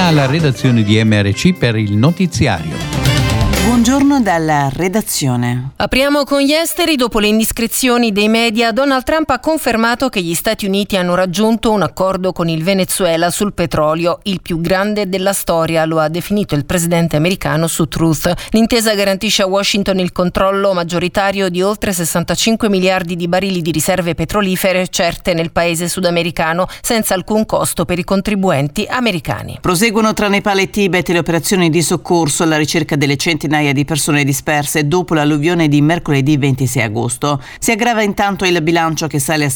alla redazione di MRC per il notiziario. Buongiorno dalla redazione. Apriamo con gli esteri. Dopo le indiscrezioni dei media, Donald Trump ha confermato che gli Stati Uniti hanno raggiunto un accordo con il Venezuela sul petrolio, il più grande della storia, lo ha definito il presidente americano su Truth. L'intesa garantisce a Washington il controllo maggioritario di oltre 65 miliardi di barili di riserve petrolifere certe nel paese sudamericano, senza alcun costo per i contribuenti americani. Proseguono tra Nepal e Tibet le operazioni di soccorso alla ricerca delle centinaia di persone disperse dopo l'alluvione di mercoledì 26 agosto. Si aggrava intanto il bilancio che sale a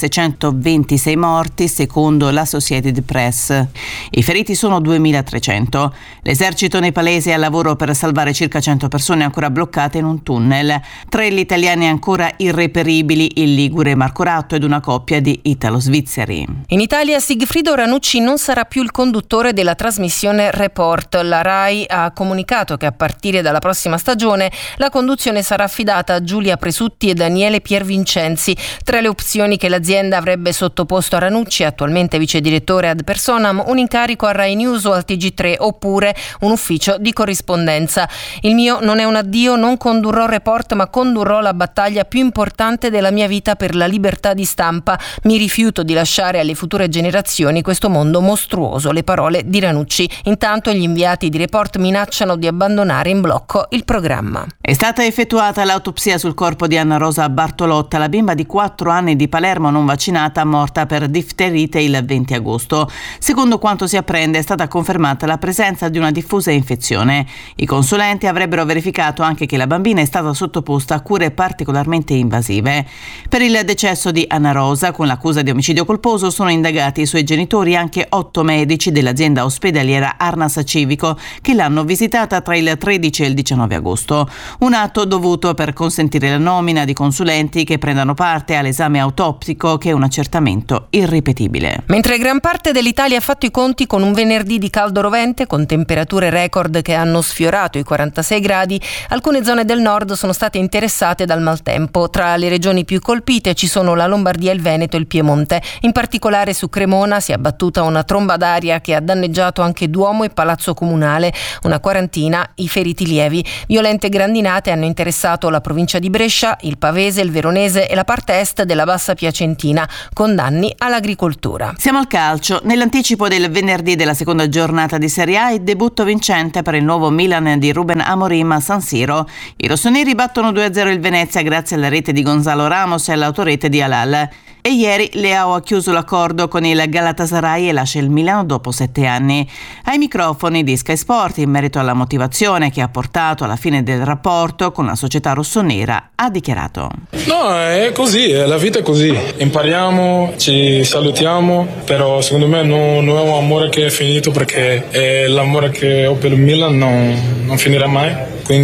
626 morti secondo l'Associated Press. I feriti sono 2.300. L'esercito nepalese è al lavoro per salvare circa 100 persone ancora bloccate in un tunnel. 3 gli italiani ancora irreperibili, il ligure Marco Ratto ed una coppia di italo-svizzeri. In Italia Sigfrido Ranucci non sarà più il conduttore della trasmissione Report. La RAI ha comunicato che a partire dalla prossima stagione la conduzione sarà affidata a Giulia Presutti e Daniele Piervincenzi. Tra le opzioni che l'azienda avrebbe sottoposto a Ranucci, attualmente vice direttore ad personam, un incarico a Rai News o al TG3 oppure un ufficio di corrispondenza. Il mio non è un addio, non condurrò Report ma condurrò la battaglia più importante della mia vita per la libertà di stampa. Mi rifiuto di lasciare alle future generazioni questo mondo mostruoso. Le parole di Ranucci. Intanto gli inviati di Report minacciano di abbandonare in blocco il programma. È stata effettuata l'autopsia sul corpo di Anna Rosa Bartolotta, la bimba di 4 anni di Palermo non vaccinata morta per difterite il 20 agosto. Secondo quanto si apprende è stata confermata la presenza di una diffusa infezione. I consulenti avrebbero verificato anche che la bambina è stata sottoposta a cure particolarmente invasive. Per il decesso di Anna Rosa, con l'accusa di omicidio colposo, sono indagati i suoi genitori e anche 8 medici dell'azienda ospedaliera Arnas Civico che l'hanno visitata tra il 13 e il 19 agosto. Un atto dovuto per consentire la nomina di consulenti che prendano parte all'esame autoptico, che è un accertamento irripetibile. Mentre gran parte dell'Italia ha fatto i conti con un venerdì di caldo rovente, con temperature record che hanno sfiorato i 46 gradi, alcune zone del nord sono state interessate dal maltempo. Tra le regioni più colpite ci sono la Lombardia, il Veneto e il Piemonte. In particolare su Cremona si è abbattuta una tromba d'aria che ha danneggiato anche Duomo e Palazzo Comunale, una quarantina i feriti lievi. Violente grandinate hanno interessato la provincia di Brescia, il Pavese, il Veronese e la parte est della Bassa Piacentina, con danni all'agricoltura. Siamo al calcio. Nell'anticipo del venerdì della seconda giornata di Serie A, il debutto vincente per il nuovo Milan di Ruben Amorim a San Siro. I rossoneri battono 2-0 il Venezia grazie alla rete di Gonzalo Ramos e all'autorete di Halal. E ieri Leao ha chiuso l'accordo con il Galatasaray e lascia il Milano dopo 7 anni. Ai microfoni di Sky Sport, in merito alla motivazione che ha portato alla fine del rapporto con la società rossonera, ha dichiarato: No, è così, la vita è così. Impariamo, ci salutiamo, però secondo me non è un amore che è finito, perché è l'amore che ho per il Milan non finirà mai.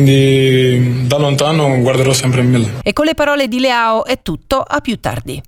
Quindi da lontano guarderò sempre il Milan. E con le parole di Leao è tutto, a più tardi.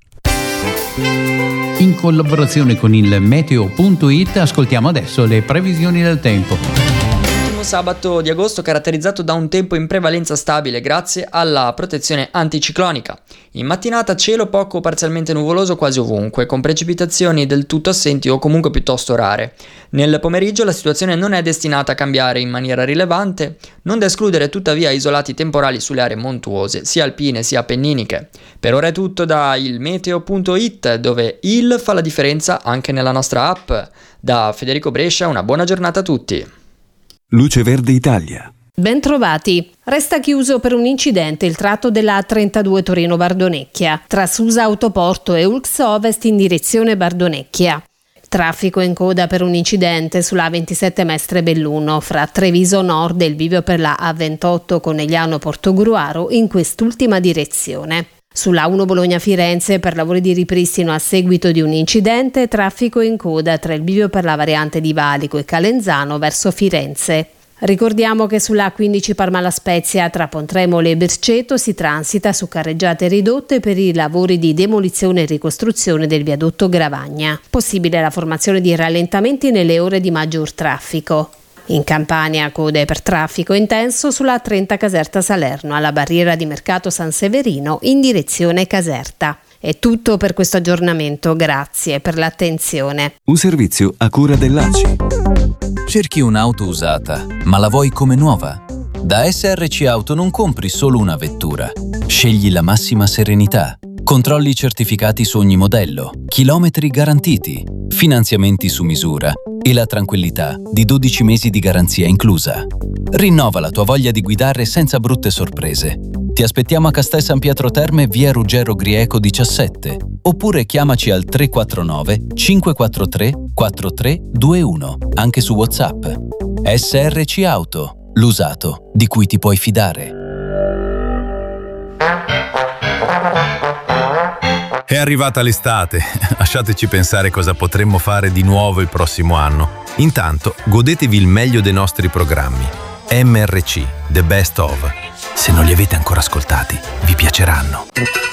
In collaborazione con il Meteo.it ascoltiamo adesso le previsioni del tempo. Sabato di agosto caratterizzato da un tempo in prevalenza stabile grazie alla protezione anticiclonica. In mattinata cielo poco o parzialmente nuvoloso quasi ovunque, con precipitazioni del tutto assenti o comunque piuttosto rare. Nel pomeriggio la situazione non è destinata a cambiare in maniera rilevante, non da escludere tuttavia isolati temporali sulle aree montuose, sia alpine sia appenniniche. Per ora è tutto da il Meteo.it, dove il fa la differenza anche nella nostra app. Da Federico Brescia una buona giornata a tutti. Luce Verde Italia. Bentrovati. Resta chiuso per un incidente il tratto della A32 Torino-Bardonecchia, tra Susa Autoporto e Ulx Ovest in direzione Bardonecchia. Traffico in coda per un incidente sulla A27 Mestre Belluno, fra Treviso Nord e il bivio per la A28 Conegliano Portogruaro in quest'ultima direzione. Sulla 1 Bologna-Firenze per lavori di ripristino a seguito di un incidente, traffico in coda tra il bivio per la variante di Valico e Calenzano verso Firenze. Ricordiamo che sulla A15 Parma-La Spezia tra Pontremole e Berceto si transita su carreggiate ridotte per i lavori di demolizione e ricostruzione del viadotto Gravagna. Possibile la formazione di rallentamenti nelle ore di maggior traffico. In Campania code per traffico intenso sulla A30 Caserta Salerno alla barriera di Mercato San Severino in direzione Caserta. È tutto per questo aggiornamento, grazie per l'attenzione. Un servizio a cura dell'ACI. Cerchi un'auto usata, ma la vuoi come nuova? Da SRC Auto non compri solo una vettura. Scegli la massima serenità. Controlli certificati su ogni modello, chilometri garantiti, finanziamenti su misura e la tranquillità di 12 mesi di garanzia inclusa. Rinnova la tua voglia di guidare senza brutte sorprese. Ti aspettiamo a Castel San Pietro Terme, via Ruggero Grieco 17, oppure chiamaci al 349 543 4321, anche su WhatsApp. SRC Auto, l'usato di cui ti puoi fidare. È arrivata l'estate, lasciateci pensare cosa potremmo fare di nuovo il prossimo anno. Intanto, godetevi il meglio dei nostri programmi. MRC, The Best Of. Se non li avete ancora ascoltati, vi piaceranno.